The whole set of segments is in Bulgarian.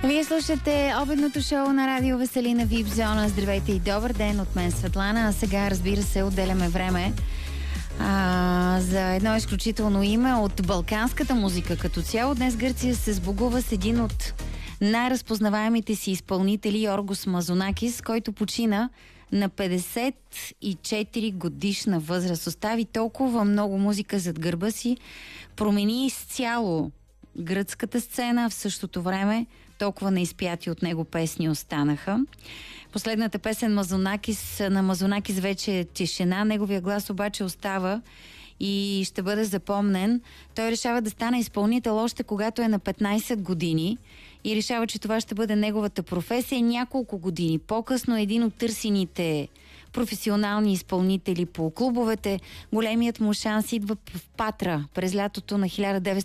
Вие слушате обедното шоу на Радио Веселина VIP Зона. Здравейте и добър ден от мен, Светлана. А сега, разбира се, отделяме време за едно изключително име от балканската музика като цяло. Днес Гърция се сбогува с един от най-разпознаваемите си изпълнители, Йоргос Мазонакис, който почина на 54 годишна възраст. Остави толкова много музика зад гърба си, промени изцяло гръцката сцена, в същото време толкова неизпяти от него песни останаха. Последната песен на Мазонакис вече е тишина, неговия глас обаче остава и ще бъде запомнен. Той решава да стане изпълнител още когато е на 15 години и решава, че това ще бъде неговата професия. Няколко години по-късно един от търсените професионални изпълнители по клубовете. Големият му шанс идва в Патра през лятото на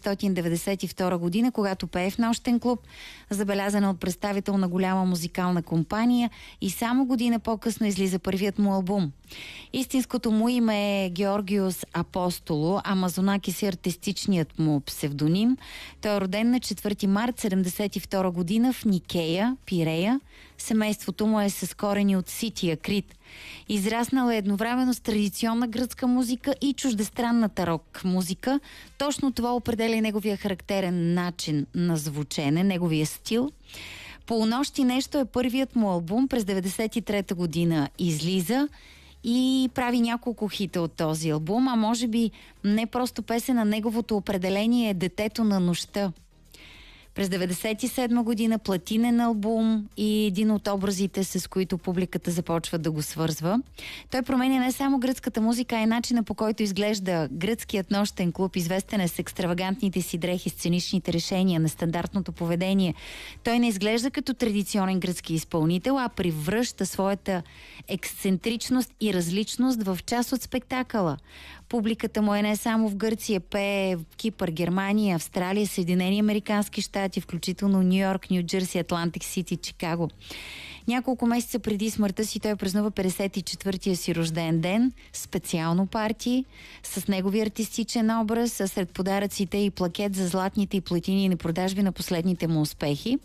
1992 година, когато пее в нощен клуб, забелязана от представител на голяма музикална компания, и само година по-късно излиза първият му албум. Истинското му име е Георгиос Апостоло, а Мазонакис е артистичният му псевдоним. Той е роден на 4 март 1972 година в Никея, Пирея. Семейството му е с корени от Сития, Крит. Израснал е едновременно с традиционна гръцка музика и чуждестранната рок музика. Точно това определя и неговия характерен начин на звучене, неговия стил. Полунощ и нещо е първият му албум. През 1993 година излиза и прави няколко хита от този албум, а може би не просто песен, на неговото определение е Детето на нощта. През 1997 година платинен албум и един от образите, с които публиката започва да го свързва. Той променя не само гръцката музика, а и начина, по който изглежда гръцкият нощен клуб. Известен е с екстравагантните си дрехи, сценичните решения, нестандартното поведение. Той не изглежда като традиционен гръцки изпълнител, а превръща своята ексцентричност и различност в част от спектакъла. Публиката му е не само в Гърция, пее в Кипър, Германия, Австралия, Съединени американски щати, включително Ню Йорк, Ню Джерси, Атлантик Сити, Чикаго. Няколко месеца преди смъртта си той празнува 54-тия си рожден ден, специално парти с неговия артистичен образ, сред подаръците и плакет за златните и платинени продажби на последните му успехи.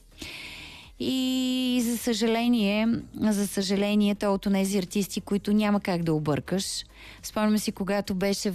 И за съжаление, той е от онези артисти, които няма как да объркаш. Спомням си, когато беше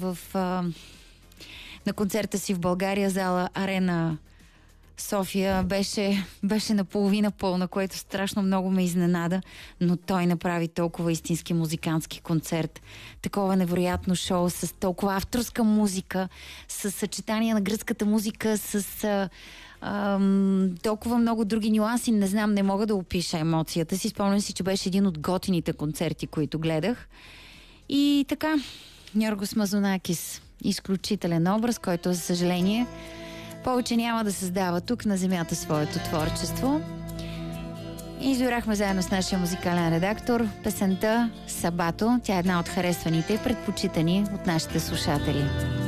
на концерта си в България, зала Арена София беше наполовина пълна, което страшно много ме изненада, но той направи толкова истински музикантски концерт. Такова невероятно шоу с толкова авторска музика, с съчетание на гръцката музика, с толкова много други нюанси. Не знам, не мога да опиша емоцията си. Спомням си, че беше един от готините концерти, които гледах. И така, Йоргос Мазонакис, изключителен образ, който, за съжаление, повече няма да създава тук на земята своето творчество. И избирахме заедно с нашия музикален редактор песента Сабато. Тя е една от харесваните и предпочитани от нашите слушатели.